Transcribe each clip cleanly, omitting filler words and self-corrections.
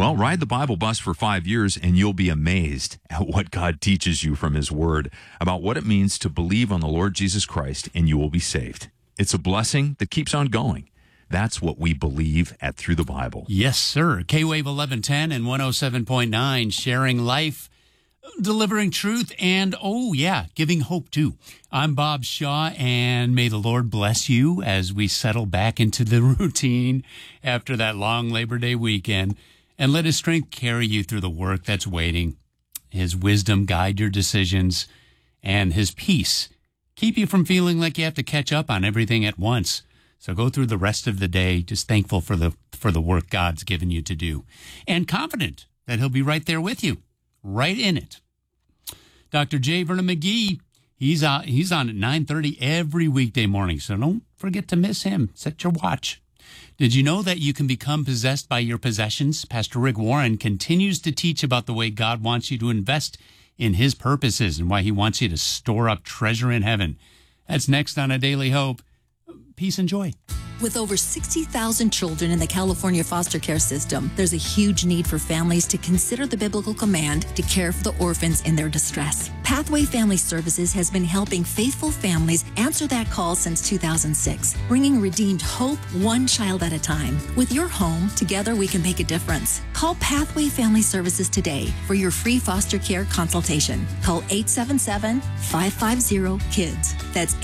Well, ride the Bible bus for 5 years and you'll be amazed at what God teaches you from his word about what it means to believe on the Lord Jesus Christ and you will be saved. It's a blessing that keeps on going. That's what we believe at Through the Bible. Yes, sir. K-Wave 1110 and 107.9, sharing life, delivering truth, and, giving hope, too. I'm Bob Shaw, and may the Lord bless you as we settle back into the routine after that long Labor Day weekend, and let his strength carry you through the work that's waiting, his wisdom guide your decisions, and his peace keep you from feeling like you have to catch up on everything at once. So go through the rest of the day just thankful for the work God's given you to do, and confident that he'll be right there with you, right in it. Dr. J. Vernon McGee, he's on at 9:30 every weekday morning, so don't forget to miss him. Set your watch. Did you know that you can become possessed by your possessions? Pastor Rick Warren continues to teach about the way God wants you to invest in his purposes and why he wants you to store up treasure in heaven. That's next on A Daily Hope. Peace and joy. With over 60,000 children in the California foster care system, there's a huge need for families to consider the biblical command to care for the orphans in their distress. Pathway Family Services has been helping faithful families answer that call since 2006, bringing redeemed hope one child at a time. With your home, together we can make a difference. Call Pathway Family Services today for your free foster care consultation. Call 877-550-KIDS. That's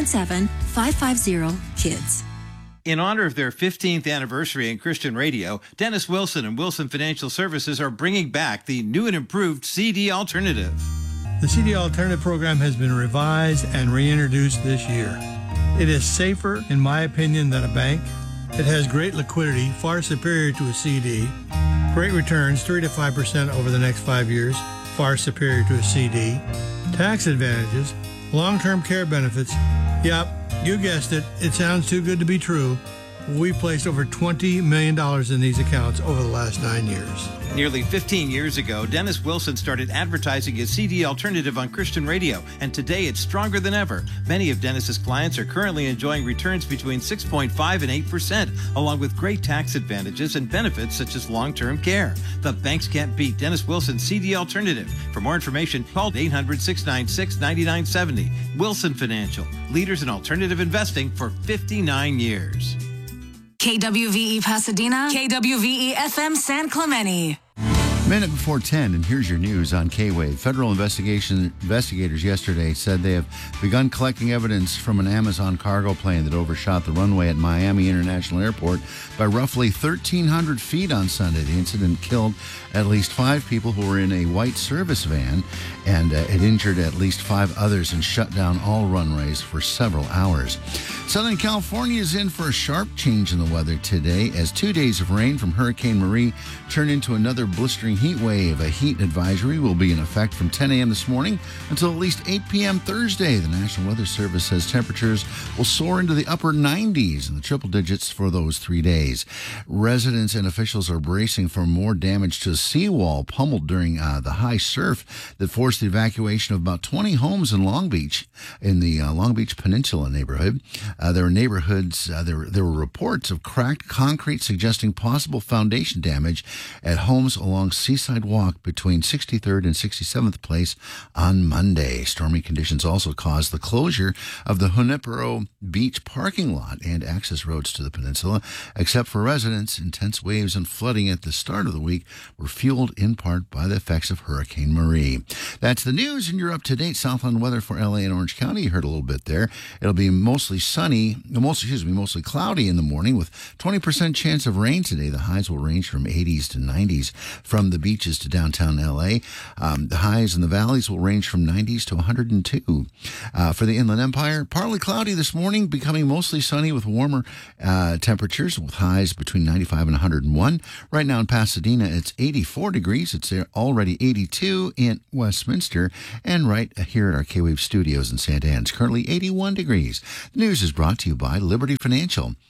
877-550-KIDS. In honor of their 15th anniversary in Christian radio, Dennis Wilson and Wilson Financial Services are bringing back the new and improved CD Alternative. The CD Alternative program has been revised and reintroduced this year. It is safer, in my opinion, than a bank. It has great liquidity, far superior to a CD. Great returns, 3 to 5% over the next 5 years, far superior to a CD. Tax advantages, long-term care benefits. Yep, you guessed it. It sounds too good to be true. We placed over $20 million in these accounts over the last 9 years. Nearly 15 years ago, Dennis Wilson started advertising his CD Alternative on Christian radio, and today it's stronger than ever. Many of Dennis's clients are currently enjoying returns between 6.5 and 8%, along with great tax advantages and benefits such as long-term care. The banks can't beat Dennis Wilson's CD Alternative. For more information, call 800-696-9970. Wilson Financial, leaders in alternative investing for 59 years. KWVE Pasadena, KWVE FM San Clemente. Minute before 10, and here's your news on K-Wave. Federal investigators yesterday said they have begun collecting evidence from an Amazon cargo plane that overshot the runway at Miami International Airport by roughly 1,300 feet on Sunday. The incident killed at least 5 people who were in a white service van, and it injured at least 5 others and shut down all runways for several hours. Southern California is in for a sharp change in the weather today as 2 days of rain from Hurricane Marie turn into another blistering heat wave. A heat advisory will be in effect from 10 a.m. this morning until at least 8 p.m. Thursday. The National Weather Service says temperatures will soar into the upper 90s and the triple digits for those 3 days. Residents and officials are bracing for more damage to a seawall pummeled during the high surf that forced the evacuation of about 20 homes in Long Beach, in the Long Beach Peninsula neighborhood. There were reports of cracked concrete suggesting possible foundation damage at homes along Seaside Walk between 63rd and 67th Place on Monday. Stormy conditions also caused the closure of the Junipero Beach parking lot and access roads to the peninsula. Except for residents, intense waves and flooding at the start of the week were fueled in part by the effects of Hurricane Marie. That's the news, and you're up to date. Southland weather for LA and Orange County. You heard a little bit there. It'll be mostly cloudy in the morning with 20% chance of rain today. The highs will range from 80s to 90s from the beaches to downtown LA. The highs in the valleys will range from 90s to 102. For the Inland Empire, partly cloudy this morning, becoming mostly sunny with warmer temperatures with highs between 95 and 101. Right now in Pasadena, it's 84 degrees. It's already 82 in Westminster. And right here at our K-Wave studios in Santa Ana, it's currently 81 degrees. The news is brought to you by Liberty Financial.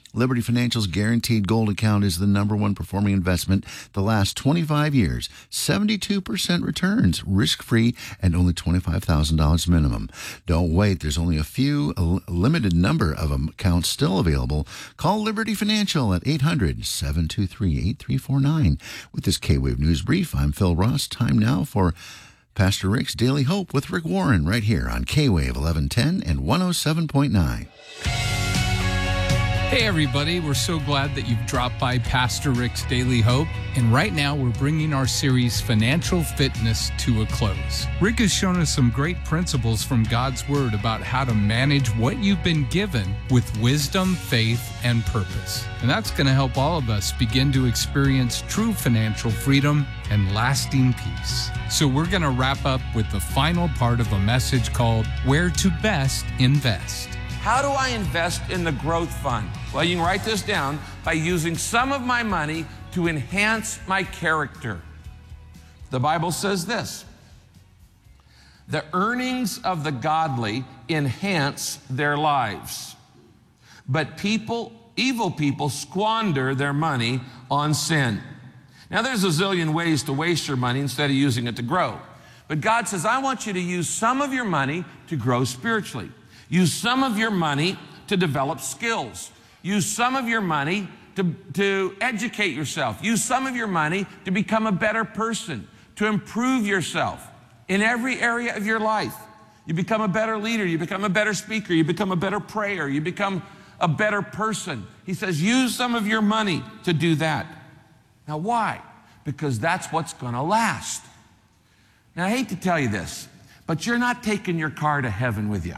Liberty Financial's Guaranteed Gold account is the #1 performing investment the last 25 years. 72% returns, risk-free, and only $25,000 minimum. Don't wait. There's only a limited number of accounts still available. Call Liberty Financial at 800-723-8349. With this K-Wave News Brief, I'm Phil Ross. Time now for Pastor Rick's Daily Hope with Rick Warren right here on K-Wave 1110 and 107.9. Hey everybody, we're so glad that you've dropped by Pastor Rick's Daily Hope, and right now we're bringing our series Financial Fitness to a close. Rick has shown us some great principles from God's Word about how to manage what you've been given with wisdom, faith, and purpose. And that's going to help all of us begin to experience true financial freedom and lasting peace. So we're going to wrap up with the final part of a message called Where to Best Invest. How do I invest in the growth fund? Well, you can write this down by using some of my money to enhance my character. The Bible says this: the earnings of the godly enhance their lives, but evil people squander their money on sin. Now, there's a zillion ways to waste your money instead of using it to grow. But God says, I want you to use some of your money to grow spiritually. Use some of your money to develop skills. Use some of your money to educate yourself. Use some of your money to become a better person, to improve yourself in every area of your life. You become a better leader. You become a better speaker. You become a better prayer. You become a better person. He says, use some of your money to do that. Now, why? Because that's what's going to last. Now, I hate to tell you this, but you're not taking your car to heaven with you.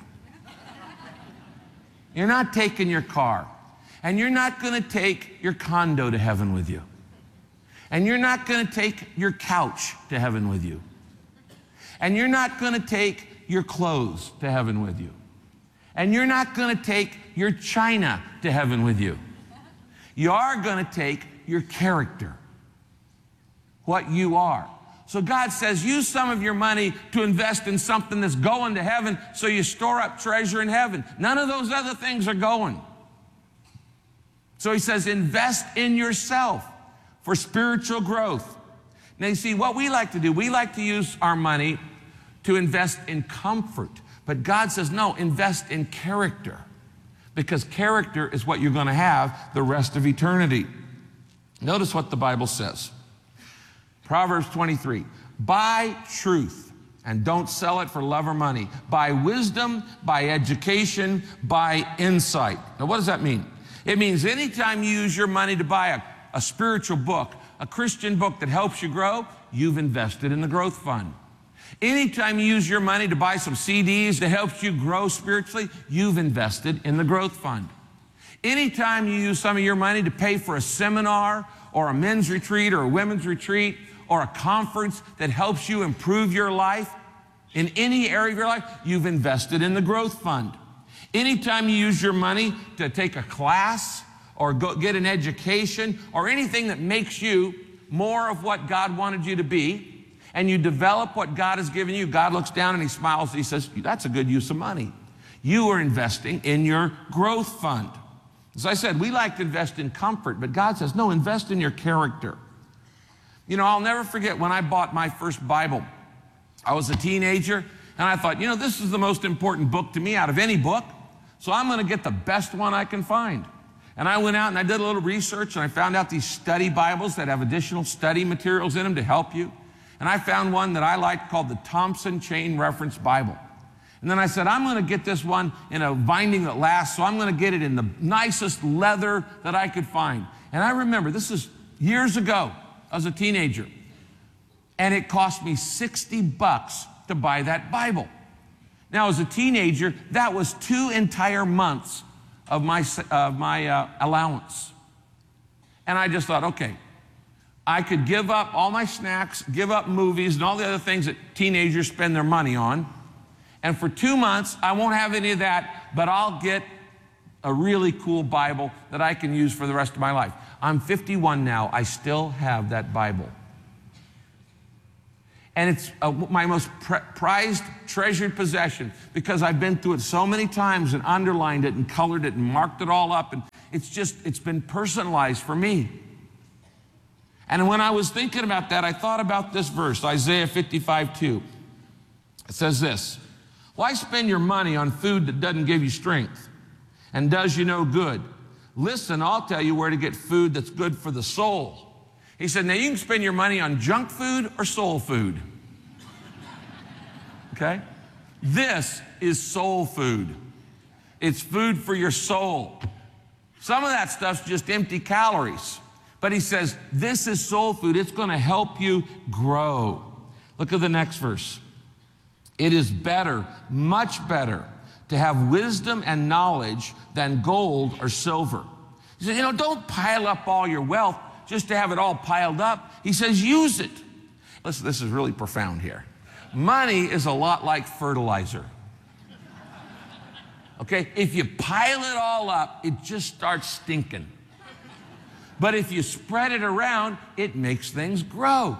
You're not taking your car, and you're not going to take your condo to heaven with you, and you're not going to take your couch to heaven with you, and you're not going to take your clothes to heaven with you, and you're not going to take your china to heaven with you. You are going to take your character, what you are. So God says, use some of your money to invest in something that's going to heaven, so you store up treasure in heaven. None of those other things are going. So he says, invest in yourself for spiritual growth. Now, you see, what we like to do, we like to use our money to invest in comfort. But God says, no, invest in character, because character is what you're going to have the rest of eternity. Notice what the Bible says. Proverbs 23, buy truth and don't sell it for love or money. Buy wisdom, buy education, buy insight. Now, what does that mean? It means anytime you use your money to buy a spiritual book, a Christian book that helps you grow, you've invested in the growth fund. Anytime you use your money to buy some CDs that helps you grow spiritually, you've invested in the growth fund. Anytime you use some of your money to pay for a seminar or a men's retreat or a women's retreat, or a conference that helps you improve your life in any area of your life, you've invested in the growth fund. Anytime you use your money to take a class or go get an education or anything that makes you more of what God wanted you to be, and you develop what God has given you, God looks down and he smiles and he says, that's a good use of money. You are investing in your growth fund. As I said, we like to invest in comfort, but God says, no, invest in your character. You know, I'll never forget when I bought my first Bible. I was a teenager, and I thought, you know, this is the most important book to me out of any book, so I'm going to get the best one I can find. And I went out and I did a little research, and I found out these study Bibles that have additional study materials in them to help you. And I found one that I liked called the Thompson Chain Reference Bible. And then I said, I'm going to get this one in a binding that lasts, so I'm going to get it in the nicest leather that I could find. And I remember, this is years ago. I was a teenager, and it cost me $60 to buy that Bible. Now, as a teenager, that was 2 entire months of my allowance. And I just thought, okay, I could give up all my snacks, give up movies, and all the other things that teenagers spend their money on, and for 2 months, I won't have any of that, but I'll get a really cool Bible that I can use for the rest of my life. I'm 51 now. I still have that Bible. And it's my most prized, treasured possession because I've been through it so many times and underlined it and colored it and marked it all up. And it's been personalized for me. And when I was thinking about that, I thought about this verse, Isaiah 55:2. It says this, why spend your money on food that doesn't give you strength and does you no good? Listen, I'll tell you where to get food that's good for the soul. He said, now you can spend your money on junk food or soul food. Okay? This is soul food. It's food for your soul. Some of that stuff's just empty calories. But he says, this is soul food. It's going to help you grow. Look at the next verse. It is better, much better, to have wisdom and knowledge than gold or silver. He says, don't pile up all your wealth just to have it all piled up. He says, use it. Listen, this is really profound here. Money is a lot like fertilizer. Okay? If you pile it all up, it just starts stinking. But if you spread it around, it makes things grow.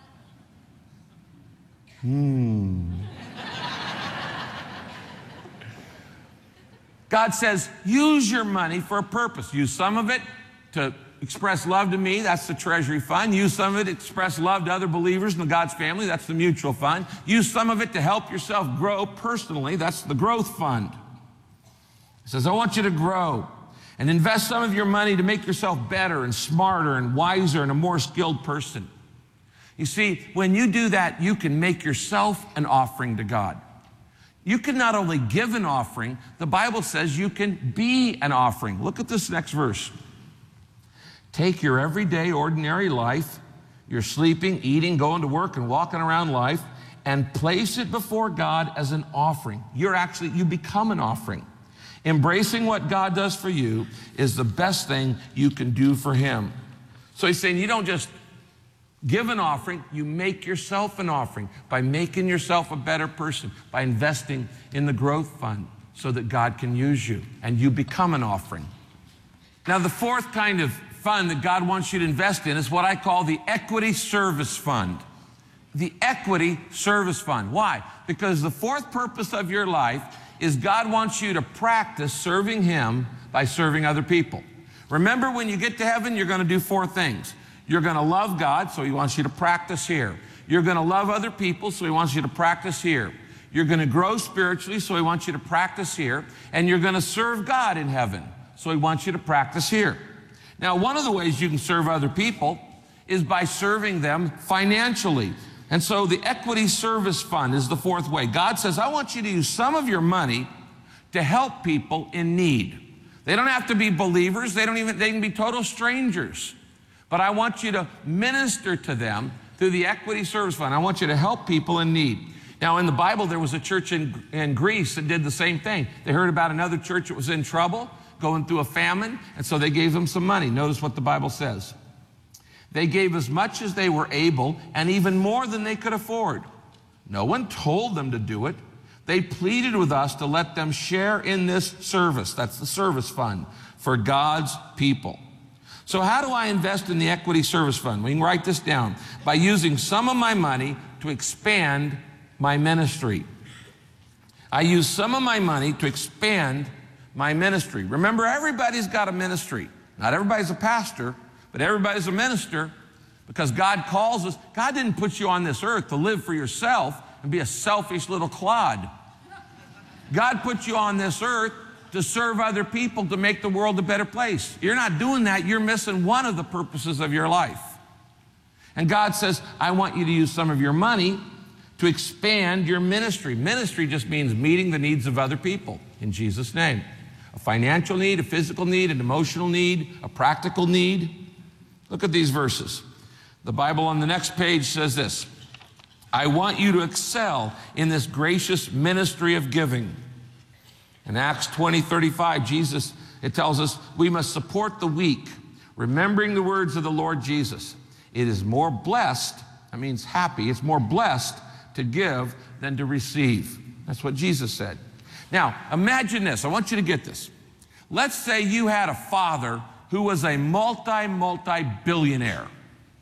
God says, use your money for a purpose. Use some of it to express love to me. That's the treasury fund. Use some of it to express love to other believers in God's family. That's the mutual fund. Use some of it to help yourself grow personally. That's the growth fund. He says, I want you to grow and invest some of your money to make yourself better and smarter and wiser and a more skilled person. You see, when you do that, you can make yourself an offering to God. You can not only give an offering, the Bible says you can be an offering. Look at this next verse. Take your everyday, ordinary life, your sleeping, eating, going to work, and walking around life, and place it before God as an offering. You become an offering. Embracing what God does for you is the best thing you can do for Him. So he's saying you don't just give an offering, you make yourself an offering by making yourself a better person, by investing in the growth fund so that God can use you and you become an offering. Now, the fourth kind of fund that God wants you to invest in is what I call the equity service fund. The equity service fund. Why? Because the fourth purpose of your life is God wants you to practice serving Him by serving other people. Remember, when you get to heaven, you're going to do four things. You're going to love God, so He wants you to practice here. You're going to love other people, so He wants you to practice here. You're going to grow spiritually, so He wants you to practice here. And you're going to serve God in heaven, so He wants you to practice here. Now, one of the ways you can serve other people is by serving them financially. And so the equity service fund is the fourth way. God says, I want you to use some of your money to help people in need. They don't have to be believers. They can be total strangers. But I want you to minister to them through the equity service fund. I want you to help people in need. Now, in the Bible, there was a church in Greece that did the same thing. They heard about another church that was in trouble, going through a famine, and so they gave them some money. Notice what the Bible says. They gave as much as they were able and even more than they could afford. No one told them to do it. They pleaded with us to let them share in this service. That's the service fund for God's people. So how do I invest in the equity service fund? We can write this down. By using some of my money to expand my ministry. I use some of my money to expand my ministry. Remember, everybody's got a ministry. Not everybody's a pastor, but everybody's a minister because God calls us. God didn't put you on this earth to live for yourself and be a selfish little clod. God put you on this earth to serve other people, to make the world a better place. You're not doing that. You're missing one of the purposes of your life. And God says, I want you to use some of your money to expand your ministry. Ministry just means meeting the needs of other people in Jesus' name. A financial need, a physical need, an emotional need, a practical need. Look at these verses. The Bible on the next page says this. I want you to excel in this gracious ministry of giving. In Acts 20:35, Jesus, it tells us we must support the weak, remembering the words of the Lord Jesus. It is more blessed, that means happy, it's more blessed to give than to receive. That's what Jesus said. Now, imagine this. I want you to get this. Let's say you had a father who was a multi-billionaire.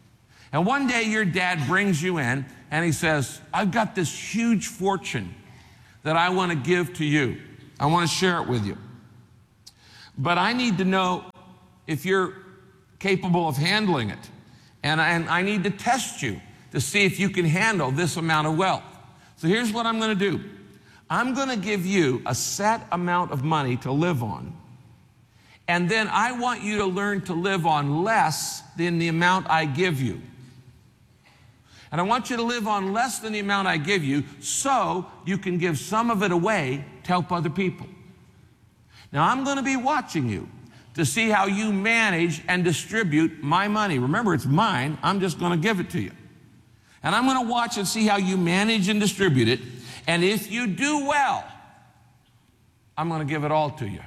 And one day your dad brings you in and he says, I've got this huge fortune that I want to give to you. I want to share it with you. But I need to know if you're capable of handling it. And I need to test you to see if you can handle this amount of wealth. So here's what I'm going to do. I'm going to give you a set amount of money to live on. And then I want you to learn to live on less than the amount I give you. And I want you to live on less than the amount I give you so you can give some of it away to help other people. Now, I'm going to be watching you to see how you manage and distribute my money. Remember, it's mine. I'm just going to give it to you. And I'm going to watch and see how you manage and distribute it. And if you do well, I'm going to give it all to you.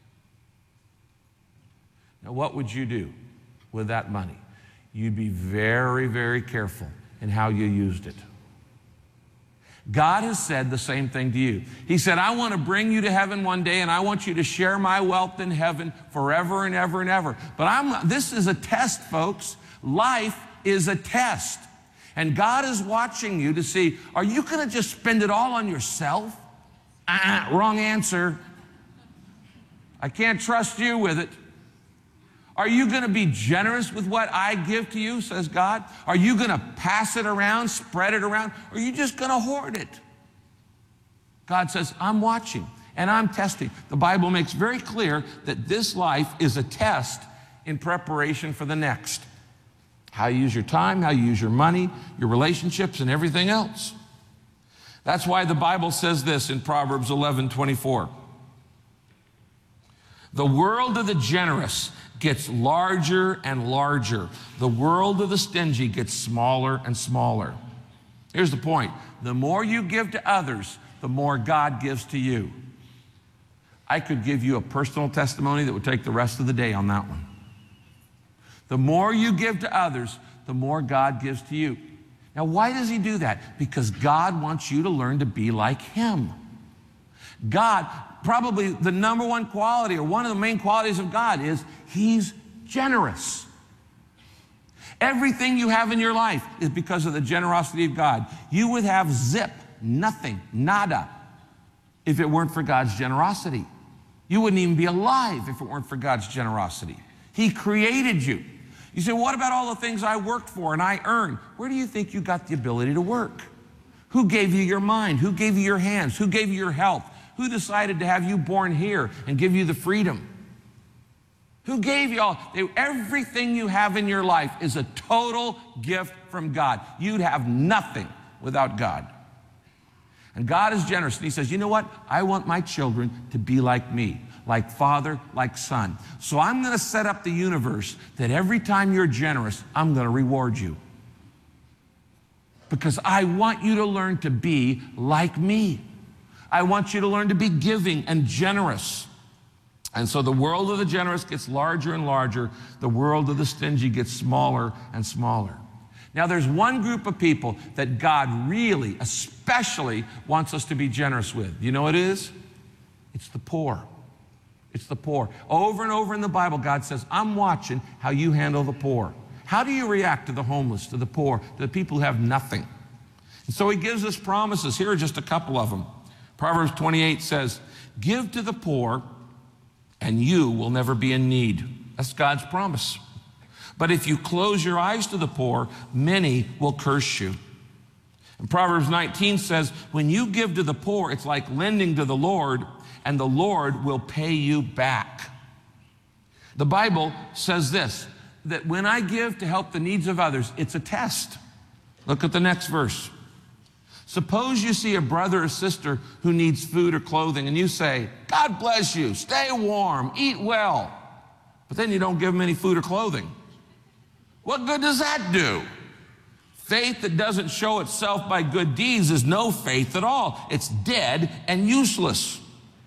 Now, what would you do with that money? You'd be very, very careful in how you used it. God has said the same thing to you. He said, I want to bring you to heaven one day, and I want you to share my wealth in heaven forever and ever and ever. But this is a test, folks. Life is a test. And God is watching you to see, are you going to just spend it all on yourself? Wrong answer. I can't trust you with it. Are you going to be generous with what I give to you, says God? Are you going to pass it around, spread it around? Or are you just going to hoard it? God says, I'm watching and I'm testing. The Bible makes very clear that this life is a test in preparation for the next. How you use your time, how you use your money, your relationships, and everything else. That's why the Bible says this in Proverbs 11:24. The world of the generous gets larger and larger. The world of the stingy gets smaller and smaller. Here's the point. The more you give to others, the more God gives to you. I could give you a personal testimony that would take the rest of the day on that one. The more you give to others, the more God gives to you. Now, why does he do that? Because God wants you to learn to be like him. God, probably the number one quality or one of the main qualities of God is he's generous. Everything you have in your life is because of the generosity of God. You would have zip, nothing, nada, if it weren't for God's generosity. You wouldn't even be alive if it weren't for God's generosity. He created you. You say, what about all the things I worked for and I earned? Where do you think you got the ability to work? Who gave you your mind? Who gave you your hands? Who gave you your health? Who decided to have you born here and give you the freedom? Who gave you all? Everything you have in your life is a total gift from God. You'd have nothing without God. And God is generous. And he says, you know what? I want my children to be like me, like father, like son. So I'm going to set up the universe that every time you're generous, I'm going to reward you. Because I want you to learn to be like me. I want you to learn to be giving and generous. And so the world of the generous gets larger and larger. The world of the stingy gets smaller and smaller. Now, there's one group of people that God really, especially wants us to be generous with. You know what it is? It's the poor. It's the poor. Over and over in the Bible, God says, I'm watching how you handle the poor. How do you react to the homeless, to the poor, to the people who have nothing? And so he gives us promises. Here are just a couple of them. Proverbs 28 says, give to the poor and you will never be in need. That's God's promise. But if you close your eyes to the poor, many will curse you. And Proverbs 19 says, when you give to the poor, it's like lending to the Lord, and the Lord will pay you back. The Bible says this, that when I give to help the needs of others, it's a test. Look at the next verse. Suppose you see a brother or sister who needs food or clothing, and you say, God bless you, stay warm, eat well. But then you don't give them any food or clothing. What good does that do? Faith that doesn't show itself by good deeds is no faith at all. It's dead and useless.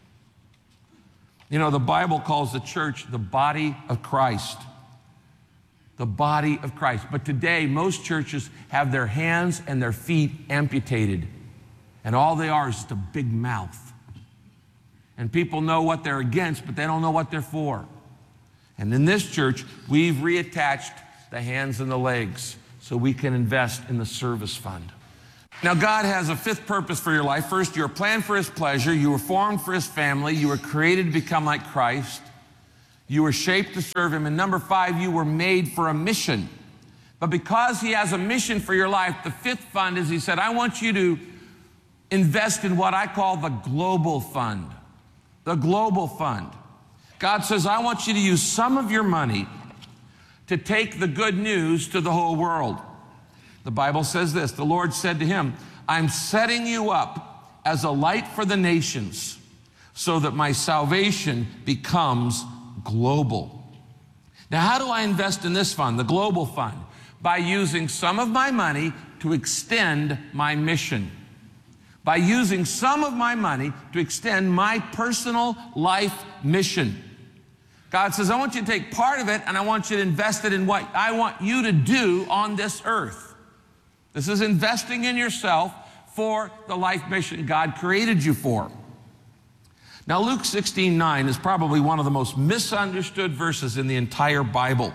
You know, the Bible calls the church the body of Christ. The body of Christ. But today, most churches have their hands and their feet amputated. And all they are is just a big mouth. And people know what they're against, but they don't know what they're for. And in this church, we've reattached the hands and the legs so we can invest in the service fund. Now, God has a fifth purpose for your life. First, you were planned for His pleasure. You were formed for His family. You were created to become like Christ. You were shaped to serve Him. And number 5, you were made for a mission. But because He has a mission for your life, the fifth fund is He said, I want you to invest in what I call the global fund. The global fund. God says, I want you to use some of your money to take the good news to the whole world. The Bible says this, the Lord said to him, I'm setting you up as a light for the nations so that my salvation becomes global. Now, how do I invest in this fund, the global fund? By using some of my money to extend my mission. By using some of my money to extend my personal life mission. God says, I want you to take part of it and I want you to invest it in what I want you to do on this earth. This is investing in yourself for the life mission God created you for. Now, Luke 16:9 is probably one of the most misunderstood verses in the entire Bible.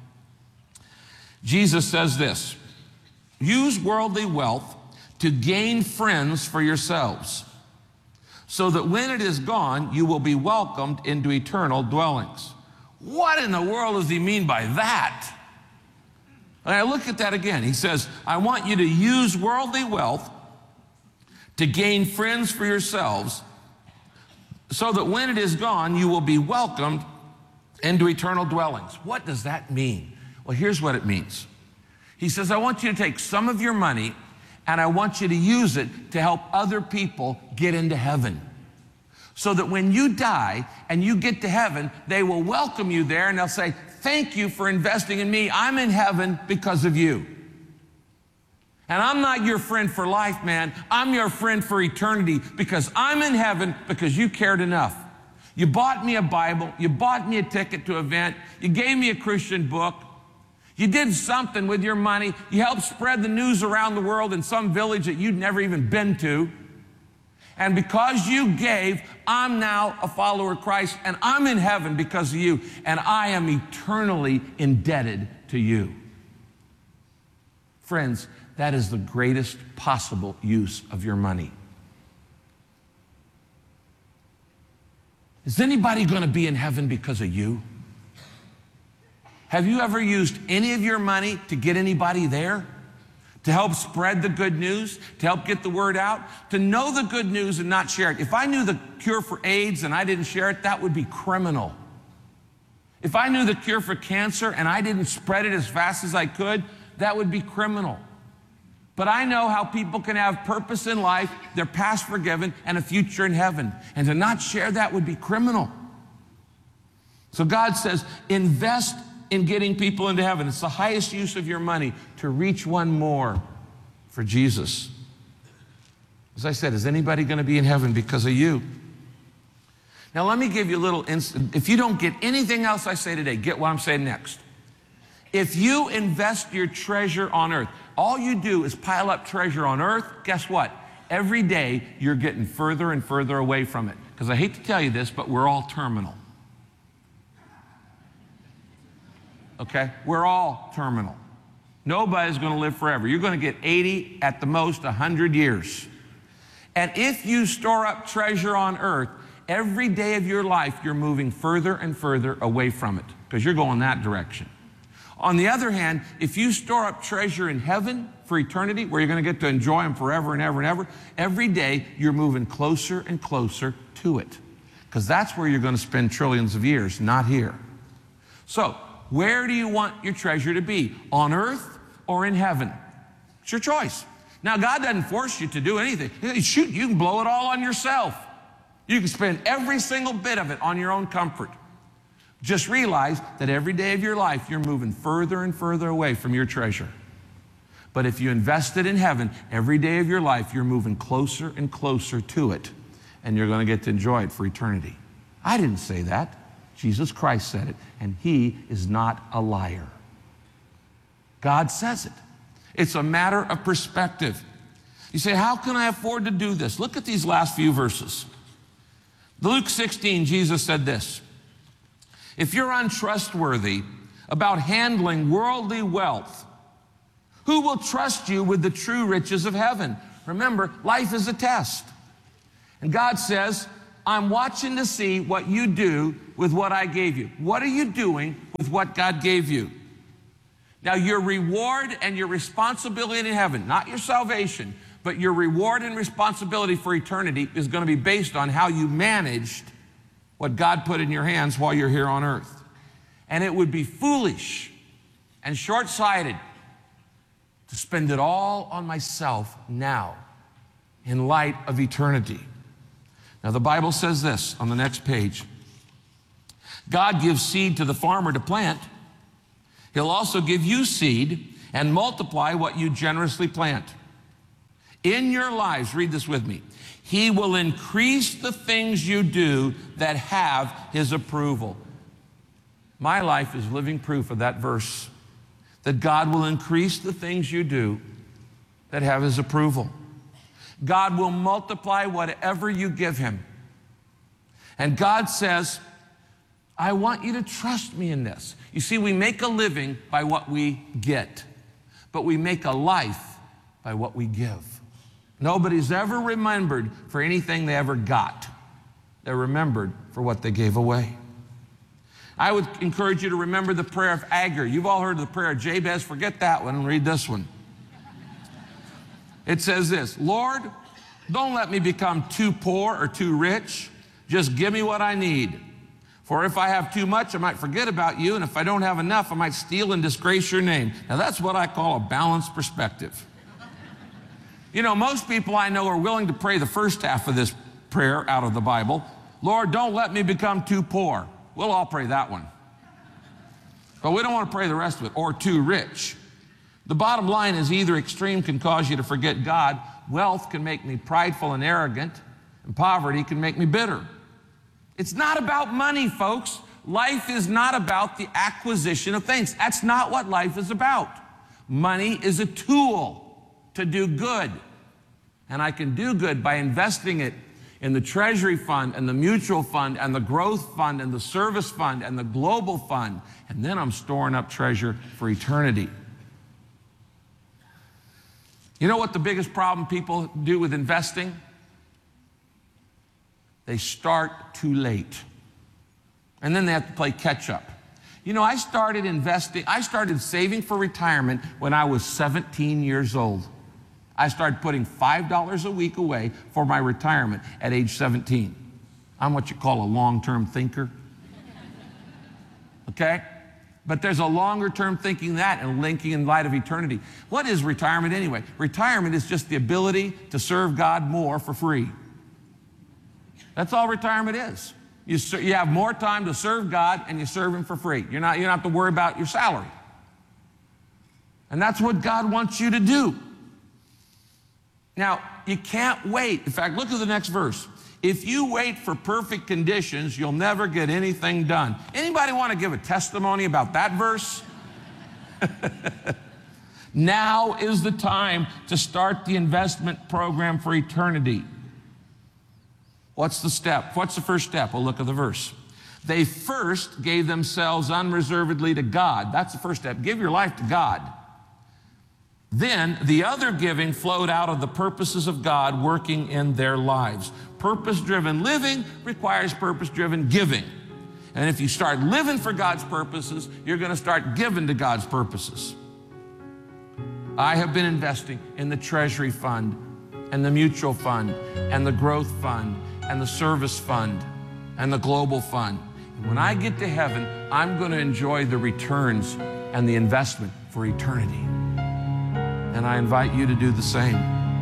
Jesus says this, use worldly wealth to gain friends for yourselves, so that when it is gone, you will be welcomed into eternal dwellings. What in the world does he mean by that? And I look at that again. He says, I want you to use worldly wealth to gain friends for yourselves, so that when it is gone, you will be welcomed into eternal dwellings. What does that mean? Well, here's what it means. He says, I want you to take some of your money and I want you to use it to help other people get into heaven. So that when you die and you get to heaven, they will welcome you there and they'll say, thank you for investing in me. I'm in heaven because of you. And I'm not your friend for life, man. I'm your friend for eternity because I'm in heaven because you cared enough. You bought me a Bible. You bought me a ticket to an event. You gave me a Christian book. You did something with your money. You helped spread the news around the world in some village that you'd never even been to. And because you gave, I'm now a follower of Christ, and I'm in heaven because of you, and I am eternally indebted to you. Friends, that is the greatest possible use of your money. Is anybody going to be in heaven because of you? Have you ever used any of your money to get anybody there? To help spread the good news? To help get the word out? To know the good news and not share it? If I knew the cure for AIDS and I didn't share it, that would be criminal. If I knew the cure for cancer and I didn't spread it as fast as I could, that would be criminal. But I know how people can have purpose in life, their past forgiven, and a future in heaven. And to not share that would be criminal. So God says, invest in getting people into heaven. It's the highest use of your money to reach one more for Jesus. As I said, is anybody going to be in heaven because of you? Now let me give you a little instant. If you don't get anything else I say today, get what I'm saying next. If you invest your treasure on earth, all you do is pile up treasure on earth, guess what? Every day you're getting further and further away from it. Because I hate to tell you this, but we're all terminal. Okay? We're all terminal. Nobody's going to live forever. You're going to get 80, at the most 100 years. And if you store up treasure on earth, every day of your life, you're moving further and further away from it because you're going that direction. On the other hand, if you store up treasure in heaven for eternity, where you're going to get to enjoy them forever and ever and ever, every day you're moving closer and closer to it because that's where you're going to spend trillions of years, not here. So, where do you want your treasure to be? On earth or in heaven? It's your choice. Now, God doesn't force you to do anything. Shoot, you can blow it all on yourself. You can spend every single bit of it on your own comfort. Just realize that every day of your life, you're moving further and further away from your treasure. But if you invest it in heaven, every day of your life, you're moving closer and closer to it. And you're going to get to enjoy it for eternity. I didn't say that. Jesus Christ said it, and he is not a liar. God says it. It's a matter of perspective. You say, how can I afford to do this? Look at these last few verses. Luke 16, Jesus said this, if you're untrustworthy about handling worldly wealth, Who will trust you with the true riches of heaven? Remember, life is a test. And God says, I'm watching to see what you do with what I gave you. What are you doing with what God gave you? Now, your reward and your responsibility in heaven, not your salvation, but your reward and responsibility for eternity is going to be based on how you managed what God put in your hands while you're here on earth. And it would be foolish and short-sighted to spend it all on myself now in light of eternity. Now, the Bible says this on the next page. God gives seed to the farmer to plant. He'll also give you seed and multiply what you generously plant. In your lives, read this with me, He will increase the things you do that have His approval. My life is living proof of that verse, that God will increase the things you do that have His approval. God will multiply whatever you give Him. And God says, I want you to trust me in this. You see, we make a living by what we get, but we make a life by what we give. Nobody's ever remembered for anything they ever got. They're remembered for what they gave away. I would encourage you to remember the prayer of Agur. You've all heard the prayer of Jabez. Forget that one and read this one. It says this, Lord, don't let me become too poor or too rich. Just give me what I need. For if I have too much, I might forget about you. And if I don't have enough, I might steal and disgrace your name. Now, that's what I call a balanced perspective. You know, most people I know are willing to pray the first half of this prayer out of the Bible. Lord, don't let me become too poor. We'll all pray that one. But we don't want to pray the rest of it, or too rich. The bottom line is either extreme can cause you to forget God. Wealth can make me prideful and arrogant, and poverty can make me bitter. It's not about money, folks. Life is not about the acquisition of things. That's not what life is about. Money is a tool to do good. And I can do good by investing it in the Treasury Fund and the Mutual Fund and the Growth Fund and the Service Fund and the Global Fund. And then I'm storing up treasure for eternity. You know what the biggest problem people do with investing? They start too late. And then they have to play catch up. You know, I started saving for retirement when I was 17 years old. I started putting $5 a week away for my retirement at age 17. I'm what you call a long-term thinker. Okay? But there's a longer-term thinking than that and linking in light of eternity. What is retirement anyway? Retirement is just the ability to serve God more for free. That's all retirement is. You have more time to serve God and you serve Him for free. You don't have to worry about your salary. And that's what God wants you to do. Now, you can't wait. In fact, look at the next verse. If you wait for perfect conditions, you'll never get anything done. Anybody want to give a testimony about that verse? Now is the time to start the investment program for eternity. What's the step? What's the first step? Well, look at the verse. They first gave themselves unreservedly to God. That's the first step. Give your life to God. Then the other giving flowed out of the purposes of God working in their lives. Purpose-driven living requires purpose-driven giving. And if you start living for God's purposes, you're going to start giving to God's purposes. I have been investing in the Treasury Fund and the Mutual Fund and the Growth Fund and the Service Fund and the Global Fund. And when I get to heaven, I'm going to enjoy the returns and the investment for eternity. And I invite you to do the same.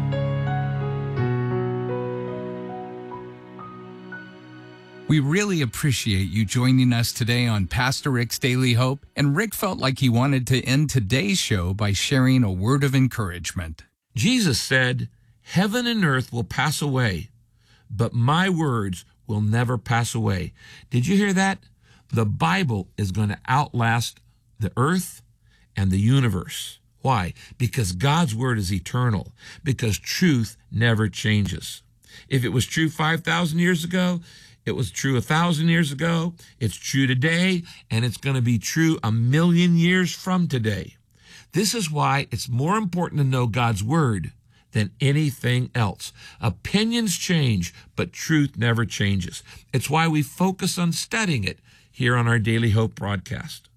We really appreciate you joining us today on Pastor Rick's Daily Hope, and Rick felt like he wanted to end today's show by sharing a word of encouragement. Jesus said, "Heaven and earth will pass away, but my words will never pass away." Did you hear that? The Bible is going to outlast the earth and the universe. Why? Because God's word is eternal, because truth never changes. If it was true 5,000 years ago, it was true 1,000 years ago, it's true today, and it's going to be true 1,000,000 years from today. This is why it's more important to know God's Word than anything else. Opinions change, but truth never changes. It's why we focus on studying it here on our Daily Hope broadcast.